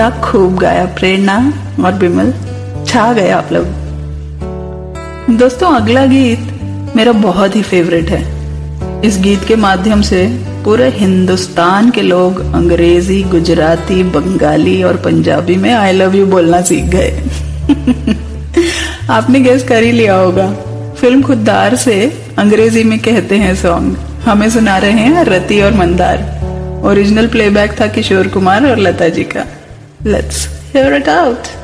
खूब गाया प्रेरणा और बिमल, छा गए आप लोग। दोस्तों अगला गीत मेरा बहुत ही फेवरेट है। इस गीत के माध्यम से पूरे हिंदुस्तान के लोग अंग्रेजी, गुजराती, बंगाली और पंजाबी में आई लव यू बोलना सीख गए। आपने गेस कर ही लिया होगा। फिल्म खुद्दार से अंग्रेजी में कहते हैं सॉन्ग। हमें सुना रहे हैं रति और मंदार। ओरिजिनल प्लेबैक था किशोर कुमार और लता जी का। Let's hear it out.